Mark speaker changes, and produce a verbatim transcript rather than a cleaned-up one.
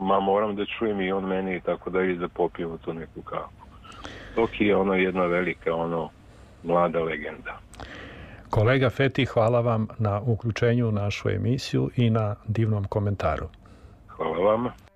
Speaker 1: ma moram da čujem i on meni, tako da i da popijemo tu neku kafu. Toki je ono jedna velika, ono, mlada legenda.
Speaker 2: Kolega Fethi, hvala vam na uključenju u našu emisiju i na divnom komentaru.
Speaker 1: Hvala vam.